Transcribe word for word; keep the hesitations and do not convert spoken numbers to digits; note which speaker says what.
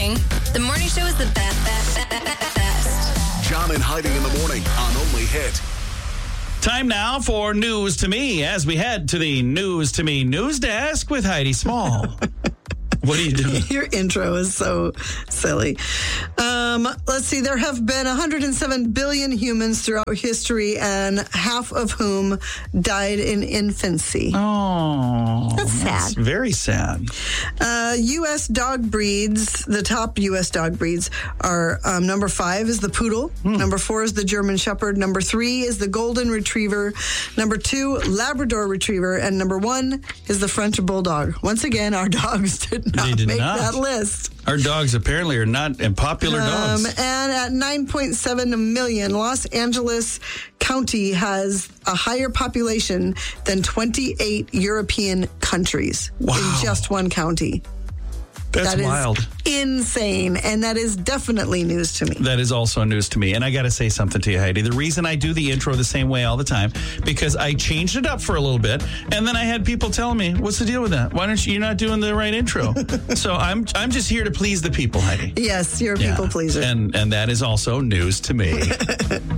Speaker 1: morning. The morning show is the best, best, best, best.
Speaker 2: John and Heidi in the morning on Only Hit.
Speaker 3: Time now for News to Me as we head to the News to Me news desk with Heidi Small. What are you doing?
Speaker 4: Your intro is so silly. Um, let's see. There have been one hundred seven billion humans throughout history, and half of whom died in infancy.
Speaker 3: Oh,
Speaker 4: That's sad.
Speaker 3: Very sad.
Speaker 4: Uh, U S dog breeds, the top U S dog breeds are um, number five is the poodle.
Speaker 3: Hmm.
Speaker 4: Number four is the German Shepherd. Number three is the Golden Retriever. Number two, Labrador Retriever. And number one is the French Bulldog. Once again, our dogs did not
Speaker 3: They did
Speaker 4: make
Speaker 3: not.
Speaker 4: that list.
Speaker 3: Our dogs apparently are not popular dogs.
Speaker 4: Um, and at nine point seven million, Los Angeles County has a higher population than twenty-eight European countries
Speaker 3: Wow.
Speaker 4: in just one county.
Speaker 3: That's
Speaker 4: That is
Speaker 3: wild.
Speaker 4: insane, and that is definitely news to me.
Speaker 3: That is also news to me. And I got to say something to you, Heidi. The reason I do the intro the same way all the time, because I changed it up for a little bit, and then I had people telling me, what's the deal with that? Why don't you, you're not doing the right intro? So I'm I'm just here to please the people, Heidi.
Speaker 4: Yes, you're a
Speaker 3: Yeah.
Speaker 4: people pleaser.
Speaker 3: And, and that is also news to me.